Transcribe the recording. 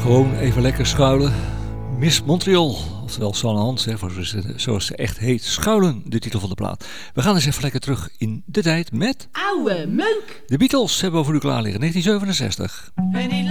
Gewoon even lekker schuilen. Miss Montreal, oftewel Sanne Hans, zoals ze echt heet. Schuilen, de titel van de plaat. We gaan eens even lekker terug in de tijd met... Oude meuk! De Beatles hebben we voor u klaar liggen, 1967. Penny